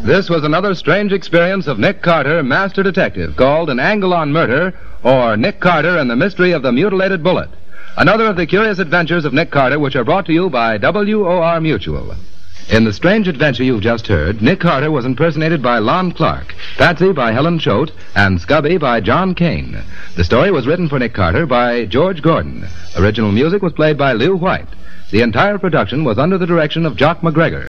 This was another strange experience of Nick Carter, Master Detective, called An Angle on Murder, or Nick Carter and the Mystery of the Mutilated Bullet. Another of the curious adventures of Nick Carter, which are brought to you by WOR Mutual. In the strange adventure you've just heard, Nick Carter was impersonated by Lon Clark, Patsy by Helen Choate, and Scubby by John Kane. The story was written for Nick Carter by George Gordon. Original music was played by Lew White. The entire production was under the direction of Jock McGregor.